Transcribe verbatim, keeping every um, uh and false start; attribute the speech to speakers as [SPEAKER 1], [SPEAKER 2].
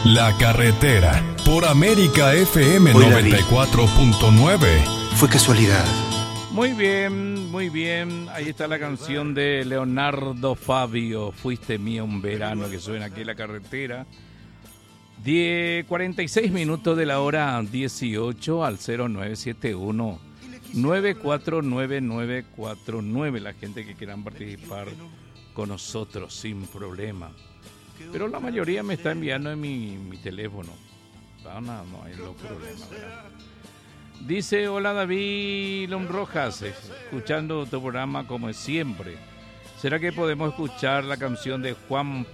[SPEAKER 1] La Carretera, por América F M noventa y cuatro punto nueve.
[SPEAKER 2] Fue casualidad.
[SPEAKER 3] Muy bien, muy bien. Ahí está la canción de Leonardo Fabio, Fuiste mía un verano, que suena aquí en La Carretera. diez, cuarenta y seis minutos de la hora dieciocho al cero nueve siete uno, nueve cuatro nueve, nueve cuatro nueve. La gente que quieran participar con nosotros sin problema. Pero la mayoría me está enviando en mi, mi teléfono. No, no, no hay los problemas, ¿verdad? Dice, hola David Lom Rojas, escuchando tu programa como es siempre. ¿Será que podemos escuchar la canción de Juan